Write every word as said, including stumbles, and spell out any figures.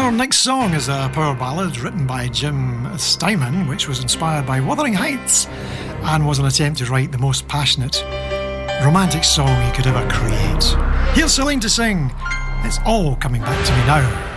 Our next song is a power ballad written by Jim Steinman, which was inspired by Wuthering Heights and was an attempt to write the most passionate romantic song he could ever create. Here's Celine to sing It's All Coming Back to Me Now.